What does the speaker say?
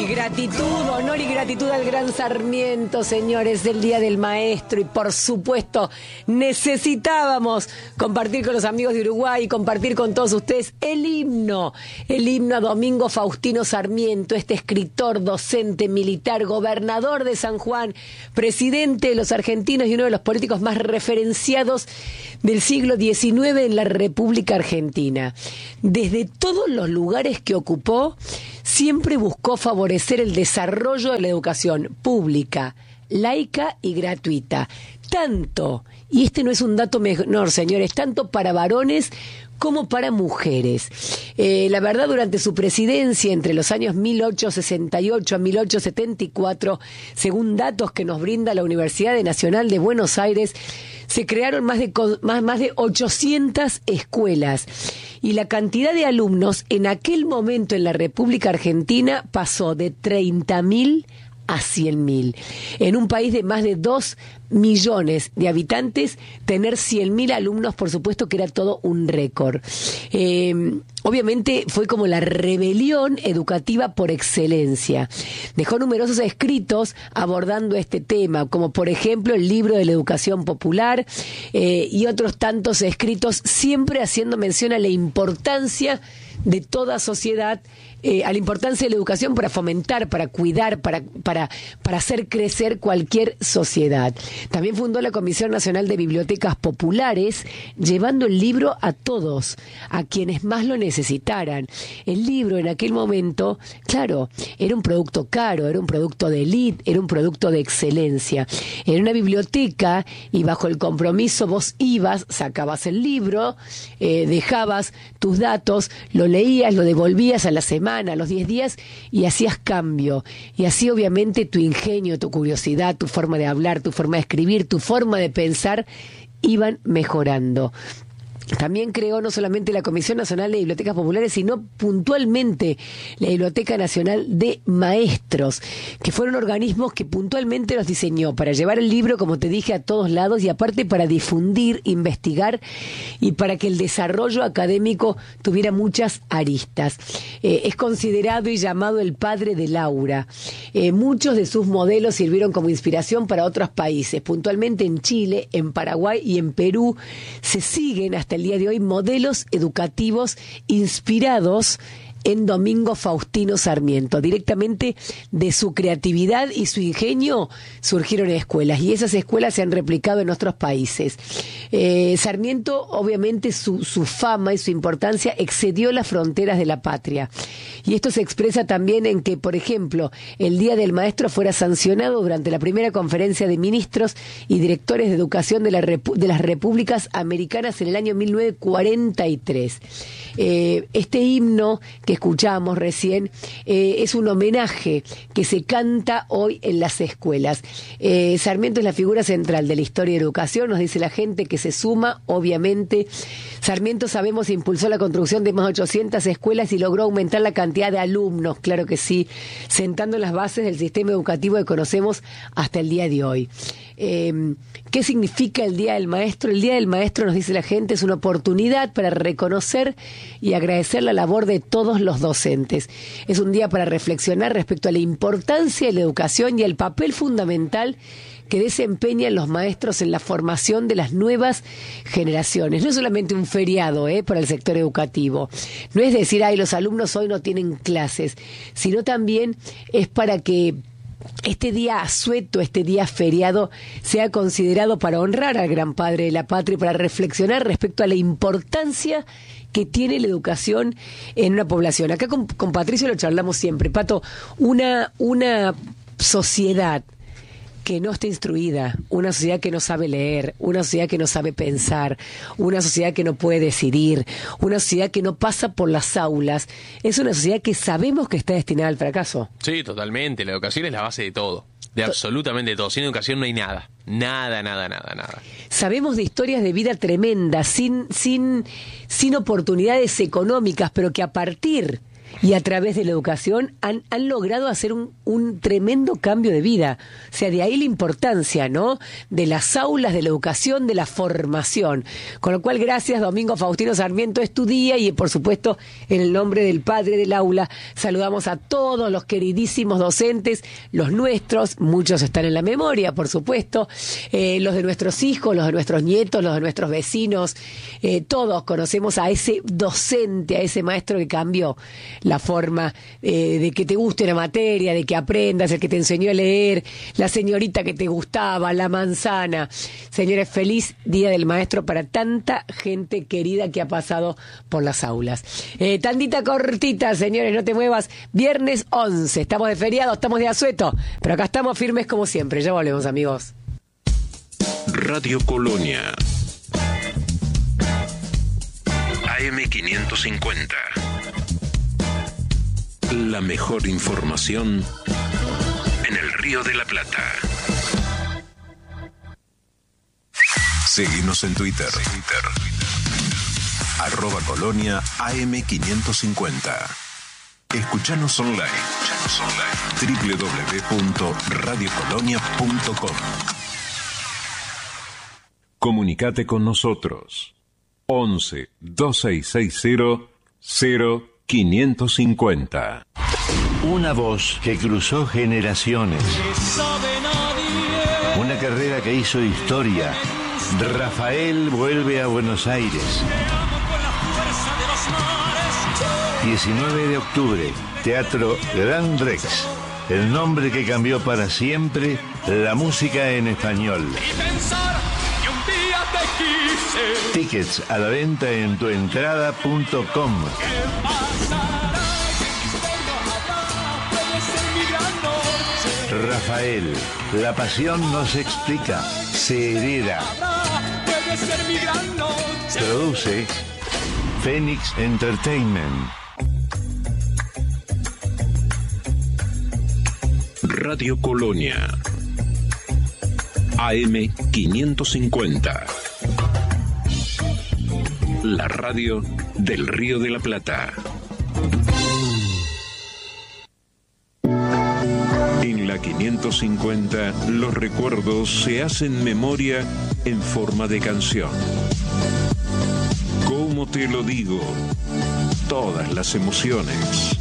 Gratitud, honor y gratitud al gran Sarmiento, señores, del Día del Maestro. Y por supuesto, necesitábamos compartir con los amigos de Uruguay y compartir con todos ustedes el himno a Domingo Faustino Sarmiento, este escritor, docente, militar, gobernador de San Juan, presidente de los argentinos y uno de los políticos más referenciados del siglo XIX en la República Argentina. Desde todos los lugares que ocupó, siempre buscó favorecer el desarrollo de la educación pública, laica y gratuita. Tanto, y este no es un dato menor, señores, tanto para varones como para mujeres. La verdad, durante su presidencia, entre los años 1868 a 1874, según datos que nos brinda la Universidad Nacional de Buenos Aires, se crearon más de 800 escuelas. Y la cantidad de alumnos en aquel momento en la República Argentina pasó de 30.000 a 100.000. En un país de más de 2 millones de habitantes, tener 100.000 alumnos, por supuesto que era todo un récord. Obviamente fue como la rebelión educativa por excelencia. Dejó numerosos escritos abordando este tema, como por ejemplo el libro de la educación popular y otros tantos escritos, siempre haciendo mención a la importancia de toda sociedad, a la importancia de la educación para fomentar, para cuidar, para hacer crecer cualquier sociedad. También fundó la Comisión Nacional de Bibliotecas Populares, llevando el libro a todos, a quienes más lo necesitaran. El libro en aquel momento, claro, era un producto caro, era un producto de élite, era un producto de excelencia. Era una biblioteca y bajo el compromiso vos ibas, sacabas el libro, dejabas tus datos, lo leías, lo devolvías a la semana, a los 10 días y hacías cambio. Y así obviamente tu ingenio, tu curiosidad, tu forma de hablar, tu forma de escribir, tu forma de pensar iban mejorando. También creó no solamente la Comisión Nacional de Bibliotecas Populares, sino puntualmente la Biblioteca Nacional de Maestros, que fueron organismos que puntualmente los diseñó para llevar el libro, como te dije, a todos lados y aparte para difundir, investigar y para que el desarrollo académico tuviera muchas aristas. Es considerado y llamado el padre del aula. Muchos de sus modelos sirvieron como inspiración para otros países. Puntualmente en Chile, en Paraguay y en Perú se siguen hasta el día de hoy modelos educativos inspirados en Domingo Faustino Sarmiento. Directamente de su creatividad y su ingenio surgieron escuelas y esas escuelas se han replicado en otros países. Sarmiento, obviamente, su fama y su importancia excedió las fronteras de la patria. Y esto se expresa también en que, por ejemplo, el Día del Maestro fuera sancionado durante la primera conferencia de ministros y directores de educación de las repúblicas americanas en el año 1943. Este himno que escuchamos recién es un homenaje que se canta hoy en las escuelas. Sarmiento es la figura central de la historia de educación, nos dice la gente que se suma, obviamente. Sarmiento, sabemos, impulsó la construcción de más de 800 escuelas y logró aumentar la cantidad de alumnos, claro que sí, sentando las bases del sistema educativo que conocemos hasta el día de hoy. ¿Qué significa el Día del Maestro? El Día del Maestro, nos dice la gente, es una oportunidad para reconocer y agradecer la labor de todos los docentes. Es un día para reflexionar respecto a la importancia de la educación y el papel fundamental que desempeñan los maestros en la formación de las nuevas generaciones. No es solamente un feriado para el sector educativo. No es decir, los alumnos hoy no tienen clases, sino también es para que este día asueto, este día feriado, sea considerado para honrar al gran padre de la patria y para reflexionar respecto a la importancia que tiene la educación en una población. Acá con Patricio lo charlamos siempre. Pato, una sociedad que no está instruida, una sociedad que no sabe leer, una sociedad que no sabe pensar, una sociedad que no puede decidir, una sociedad que no pasa por las aulas, es una sociedad que sabemos que está destinada al fracaso. Sí, totalmente. La educación es la base de todo, de absolutamente todo. Sin educación no hay nada. Nada. Sabemos de historias de vida tremendas, sin oportunidades económicas, pero que a partir y a través de la educación han logrado hacer un tremendo cambio de vida. O sea, de ahí la importancia, ¿no?, de las aulas, de la educación, de la formación. Con lo cual, gracias, Domingo Faustino Sarmiento, es tu día, y por supuesto, en el nombre del padre del aula, saludamos a todos los queridísimos docentes, los nuestros, muchos están en la memoria, por supuesto, los de nuestros hijos, los de nuestros nietos, los de nuestros vecinos, todos conocemos a ese docente, a ese maestro que cambió la forma de que te guste la materia, de que aprendas, el que te enseñó a leer, la señorita que te gustaba, la manzana. Señores, feliz Día del Maestro para tanta gente querida que ha pasado por las aulas. Tandita cortita, señores, no te muevas. Viernes 11, estamos de feriado, estamos de asueto, pero acá estamos firmes como siempre. Ya volvemos, amigos. Radio Colonia AM550. La mejor información en el Río de la Plata. Seguinos en Twitter. @Colonia AM550. Escuchanos online. www.radiocolonia.com. Comunicate con nosotros. 11 2660 0550. Una voz que cruzó generaciones. Una carrera que hizo historia. Rafael vuelve a Buenos Aires. 19 de octubre, Teatro Gran Rex. El nombre que cambió para siempre la música en español. Tickets a la venta en tuentrada.com. Rafael, la pasión no se explica, se hereda. Produce Phoenix Entertainment. Radio Colonia AM550. La radio del Río de la Plata. En la 550, los recuerdos se hacen memoria en forma de canción. ¿Cómo te lo digo? Todas las emociones.